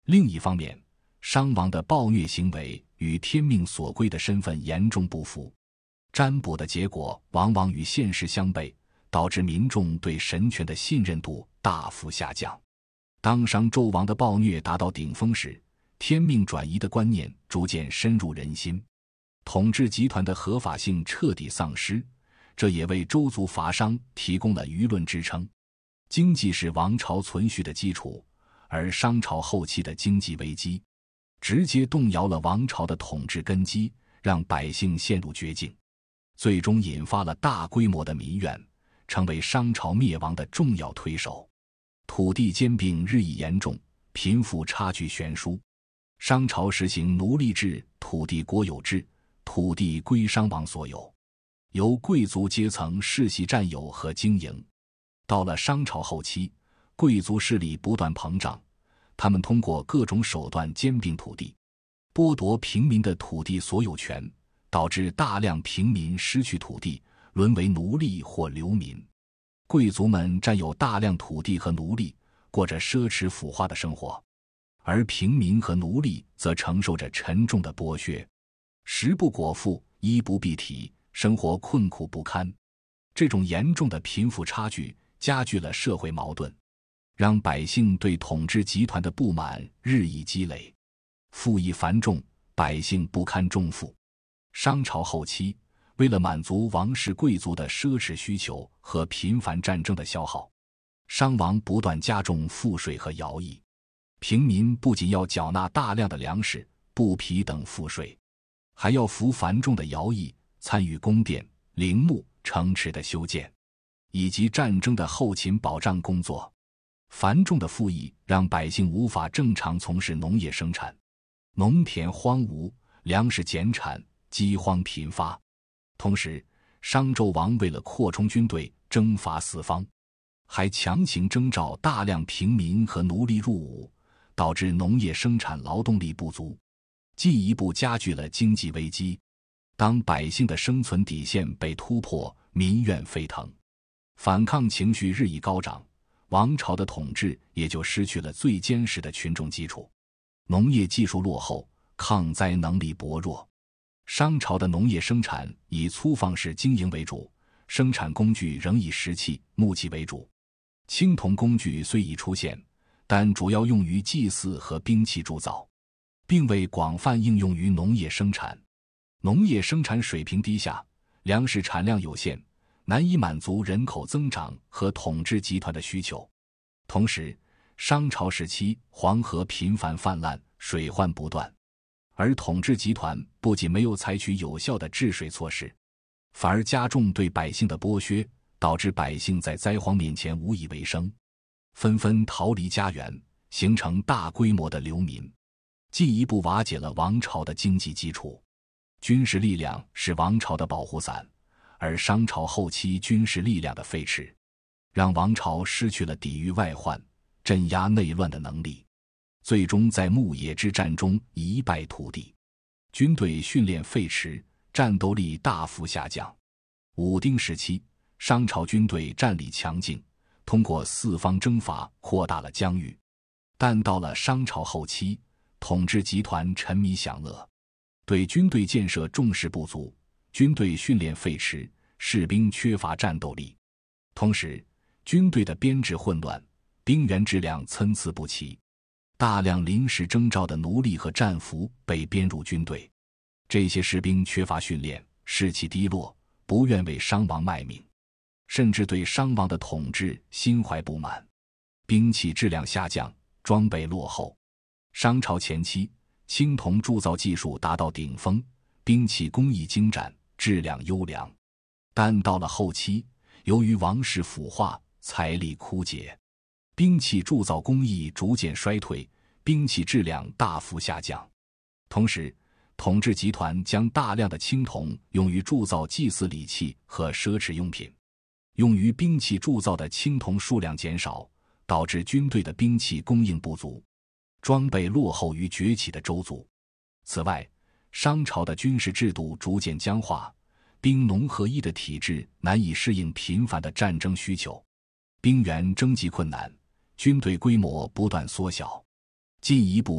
另一方面，商王的暴虐行为与天命所归的身份严重不符，占卜的结果往往与现实相悖，导致民众对神权的信任度大幅下降。当商纣王的暴虐达到顶峰时，天命转移的观念逐渐深入人心，统治集团的合法性彻底丧失，这也为周族伐商提供了舆论支撑。经济是王朝存续的基础，而商朝后期的经济危机直接动摇了王朝的统治根基，让百姓陷入绝境，最终引发了大规模的民怨，成为商朝灭亡的重要推手。土地兼并日益严重，贫富差距悬殊。商朝实行奴隶制、土地国有制，土地归商王所有，由贵族阶层世袭占有和经营。到了商朝后期，贵族势力不断膨胀，他们通过各种手段兼并土地，剥夺平民的土地所有权，导致大量平民失去土地，沦为奴隶或流民。贵族们占有大量土地和奴隶，过着奢侈腐化的生活，而平民和奴隶则承受着沉重的剥削，食不果腹，衣不蔽体，生活困苦不堪。这种严重的贫富差距加剧了社会矛盾，让百姓对统治集团的不满日益积累，赋役繁重，百姓不堪重负。商朝后期，为了满足王室贵族的奢侈需求和频繁战争的消耗，商王不断加重赋税和徭役。平民不仅要缴纳大量的粮食、布匹等赋税，还要服繁重的徭役，参与宫殿、陵墓、城池的修建，以及战争的后勤保障工作。繁重的赋役让百姓无法正常从事农业生产，农田荒芜，粮食减产，饥荒频发。同时，商纣王为了扩充军队，征伐四方，还强行征召大量平民和奴隶入伍，导致农业生产劳动力不足，进一步加剧了经济危机。当百姓的生存底线被突破，民怨沸腾，反抗情绪日益高涨，王朝的统治也就失去了最坚实的群众基础。农业技术落后，抗灾能力薄弱。商朝的农业生产以粗放式经营为主，生产工具仍以石器、木器为主。青铜工具虽已出现，但主要用于祭祀和兵器铸造，并未广泛应用于农业生产。农业生产水平低下，粮食产量有限，难以满足人口增长和统治集团的需求。同时，商朝时期黄河频繁泛滥，水患不断，而统治集团不仅没有采取有效的治水措施，反而加重对百姓的剥削，导致百姓在灾荒面前无以为生，纷纷逃离家园，形成大规模的流民，进一步瓦解了王朝的经济基础。军事力量是王朝的保护伞，而商朝后期军事力量的废弛，让王朝失去了抵御外患、镇压内乱的能力，最终在牧野之战中一败涂地。军队训练废弛，战斗力大幅下降。武丁时期，商朝军队战力强劲，通过四方征伐扩大了疆域。但到了商朝后期，统治集团沉迷享乐，对军队建设重视不足，军队训练废弛，士兵缺乏战斗力。同时，军队的编制混乱，兵员质量参差不齐，大量临时征召的奴隶和战俘被编入军队。这些士兵缺乏训练，士气低落，不愿为商王卖命，甚至对商王的统治心怀不满。兵器质量下降，装备落后。商朝前期，青铜铸造技术达到顶峰，兵器工艺精湛，质量优良。但到了后期，由于王室腐化，财力枯竭，兵器铸造工艺逐渐衰退，兵器质量大幅下降。同时，统治集团将大量的青铜用于铸造祭祀礼器和奢侈用品，用于兵器铸造的青铜数量减少，导致军队的兵器供应不足，装备落后于崛起的周族。此外，商朝的军事制度逐渐僵化，兵农合一的体制难以适应频繁的战争需求，兵员征集困难，军队规模不断缩小，进一步